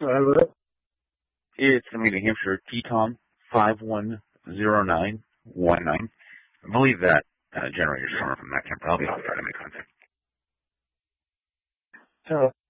Hello? It's the New Hampshire TTOM 510919. I believe that generator's coming from that camper. I'll be able to try to make contact. Hello.